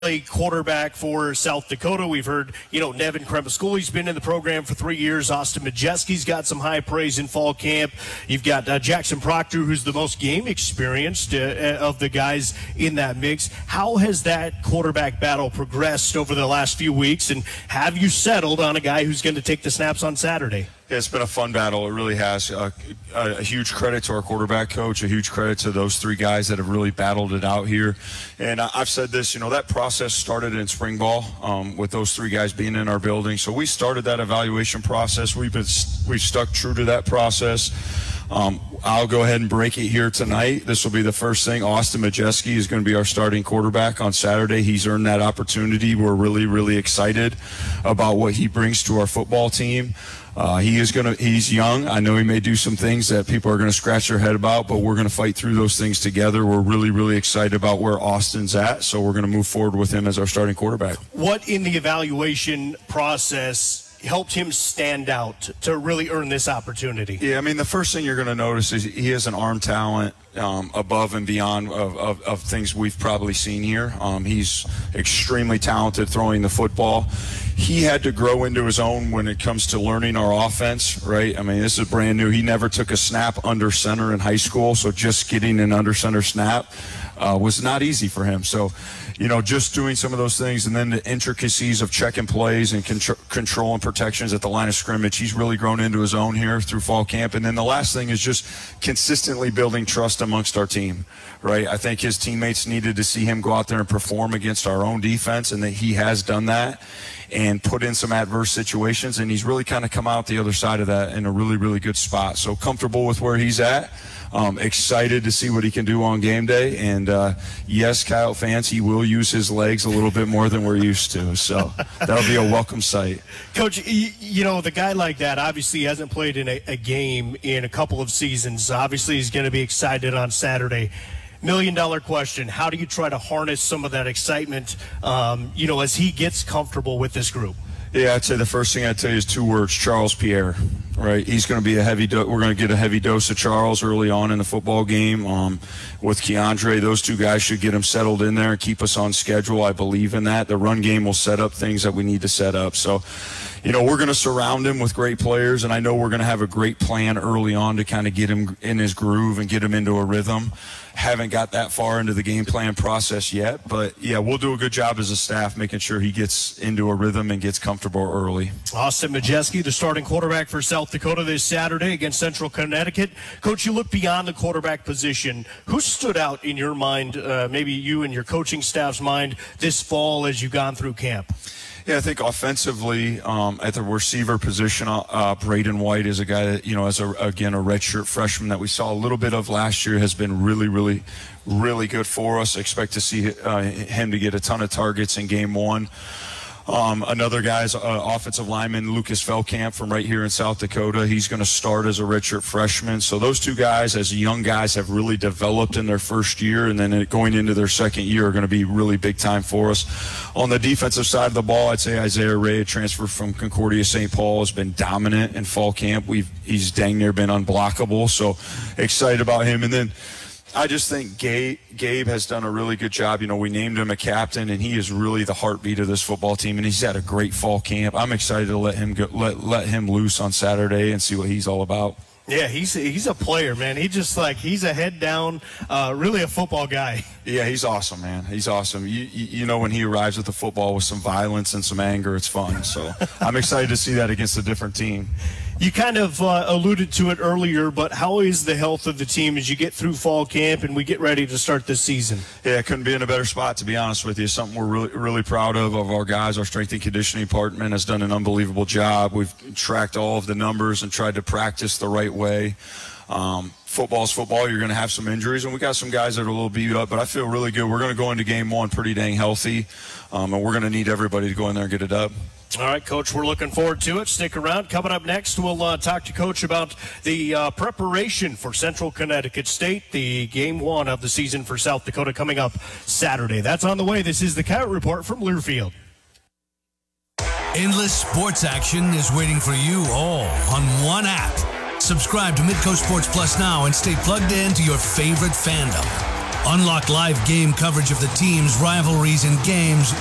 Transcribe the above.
quarterback for South Dakota. We've heard, Nevin Kremaskouli's been in the program for 3 years. Austin Majeski's got some high praise in fall camp. You've got Jackson Proctor, who's the most game experienced of the guys in that mix. How has that quarterback battle progressed over the last few weeks, and have you settled on a guy who's going to take the snaps on Saturday? Yeah, it's been a fun battle. It really has. A huge credit to our quarterback coach, a huge credit to those three guys that have really battled it out here. And I've said this, that process started in spring ball with those three guys being in our building. So we started that evaluation process. We've stuck true to that process. I'll go ahead and break it here tonight. This will be the first thing. Austin Majeski is going to be our starting quarterback on Saturday. He's earned that opportunity. We're really, really excited about what he brings to our football team. He's young. I know he may do some things that people are going to scratch their head about, but we're going to fight through those things together. We're really, really excited about where Austin's at, so we're going to move forward with him as our starting quarterback. What in the evaluation process helped him stand out to really earn this opportunity? Yeah, the first thing you're going to notice is he has an arm talent above and beyond of things we've probably seen here. He's extremely talented throwing the football. He had to grow into his own when it comes to learning our offense, right? This is brand new. He never took a snap under center in high school, so just getting an under center snap was not easy for him. So, just doing some of those things, and then the intricacies of checking plays and control and protections at the line of scrimmage, he's really grown into his own here through fall camp. And then the last thing is just consistently building trust amongst our team, right? I think his teammates needed to see him go out there and perform against our own defense, and that he has done that and put in some adverse situations, and he's really kind of come out the other side of that in a really, really good spot. So comfortable with where he's at. Excited to see what he can do on game day. And yes, Kyle fans, he will use his legs a little bit more than we're used to. So that'll be a welcome sight. Coach, the guy like that obviously hasn't played in a game in a couple of seasons. Obviously, he's going to be excited on Saturday. $1 million question. How do you try to harness some of that excitement, as he gets comfortable with this group? Yeah, I'd say the first thing I'd tell you is 2 words: Charles Pierre. Right, he's going to be we're going to get a heavy dose of Charles early on in the football game. With Keandre, those two guys should get him settled in there and keep us on schedule. I believe in that. The run game will set up things that we need to set up. So, we're going to surround him with great players, and I know we're going to have a great plan early on to kind of get him in his groove and get him into a rhythm. Haven't got that far into the game plan process yet, but yeah, we'll do a good job as a staff making sure he gets into a rhythm and gets comfortable early. Austin Majeski, the starting quarterback for South Dakota this Saturday against Central Connecticut. Coach, you look beyond the quarterback position. Who stood out in your mind, maybe you and your coaching staff's mind, this fall as you've gone through camp? Yeah, I think offensively at the receiver position, Braden White is a guy that, as a redshirt freshman that we saw a little bit of last year, has been really, really, really good for us. Expect to see him to get a ton of targets in game 1. Another guy's offensive lineman, Lucas Feldkamp from right here in South Dakota. He's going to start as a redshirt freshman. So those two guys, as young guys, have really developed in their first year, and then going into their second year are going to be really big time for us. On the defensive side of the ball, I'd say Isaiah Ray, a transfer from Concordia St. Paul, has been dominant in fall camp. He's dang near been unblockable, so excited about him. And then I just think Gabe has done a really good job. We named him a captain, and he is really the heartbeat of this football team, and he's had a great fall camp. I'm excited to let him let him loose on Saturday and see what he's all about. Yeah, he's a player, man. He's a head down, really a football guy. Yeah, he's awesome, man. He's awesome. You know, when he arrives with the football with some violence and some anger, it's fun. So I'm excited to see that against a different team. You kind of alluded to it earlier, but how is the health of the team as you get through fall camp and we get ready to start this season? Yeah, it couldn't be in a better spot, to be honest with you. Something we're really, really proud of our guys. Our strength and conditioning department has done an unbelievable job. We've tracked all of the numbers and tried to practice the right way. Football's football. You're going to have some injuries, and we got some guys that are a little beat up, but I feel really good. We're going to go into game one pretty dang healthy, and we're going to need everybody to go in there and get it up. All right, Coach, we're looking forward to it. Stick around. Coming up next, we'll talk to Coach about the preparation for Central Connecticut State, the game one of the season for South Dakota coming up Saturday. That's on the way. This is the Coyote Report from Learfield. Endless sports action is waiting for you all on one app. Subscribe to Midco Sports Plus now and stay plugged in to your favorite fandom. Unlock live game coverage of the teams, rivalries, and games